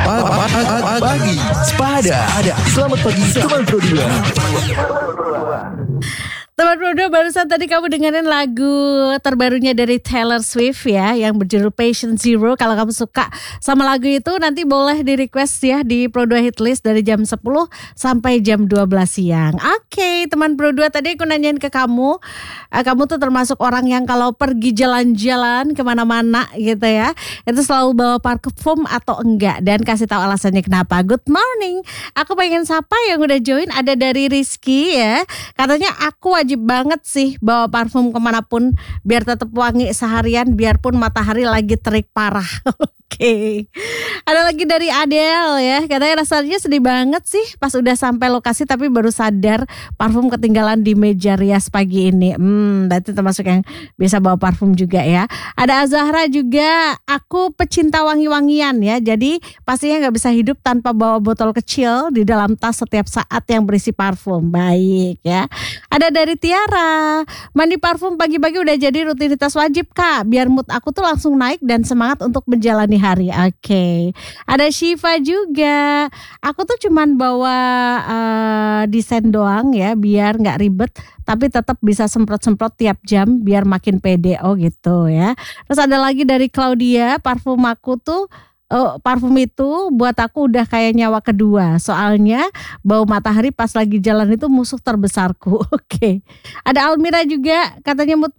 Pagi Sepada. Selamat pagi teman Pro 2. Teman Pro 2, barusan tadi kamu dengerin lagu terbarunya dari Taylor Swift ya, yang berjudul Patient Zero. Kalau kamu suka sama lagu itu, nanti boleh di request ya di Pro 2 Hitlist dari jam 10 sampai jam 12 siang. Oke, teman Pro 2, tadi aku nanyain ke kamu, kamu tuh termasuk orang yang kalau pergi jalan-jalan kemana-mana gitu ya, itu selalu bawa parfum atau enggak, dan kasih tahu alasannya kenapa. Good morning, aku pengen sapa yang udah join, ada dari Rizky ya, katanya aku wajib banget sih bawa parfum kemanapun biar tetap wangi seharian biarpun matahari lagi terik parah. Oke. Ada lagi dari Adele ya, katanya rasanya sedih banget sih pas udah sampai lokasi tapi baru sadar parfum ketinggalan di meja rias pagi ini. Berarti termasuk yang biasa bawa parfum juga ya. Ada Azahra juga, aku pecinta wangi-wangian ya, jadi pastinya gak bisa hidup tanpa bawa botol kecil di dalam tas setiap saat yang berisi parfum. Baik ya. Ada dari Tiara, mandi parfum pagi-pagi udah jadi rutinitas wajib kak, biar mood aku tuh langsung naik dan semangat untuk menjalani hari. Oke. Ada Shiva juga, aku tuh cuman bawa desain doang ya, biar gak ribet tapi tetap bisa semprot-semprot tiap jam biar makin pede. Oh gitu ya. Terus ada lagi dari Claudia, parfum aku tuh parfum itu buat aku udah kayak nyawa kedua. Soalnya bau matahari pas lagi jalan itu musuh terbesarku. Oke. Ada Almira juga, katanya mood